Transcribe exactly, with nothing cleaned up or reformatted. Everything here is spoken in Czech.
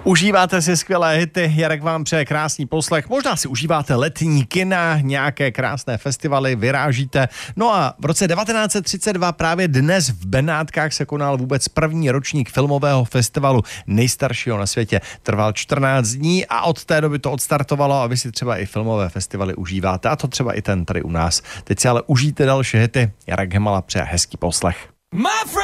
Užíváte si skvělé hity, Jarek vám přeje krásný poslech, možná si užíváte letní kina, nějaké krásné festivaly, vyrážíte. No a v roce devatenáct set třicet dva právě dnes v Benátkách se konal vůbec první ročník filmového festivalu, nejstaršího na světě. Trval čtrnáct dní a od té doby to odstartovalo a vy si třeba i filmové festivaly užíváte, a to třeba i ten tady u nás. Teď si ale užijte další hity, Jarek Hemala přeje hezký poslech.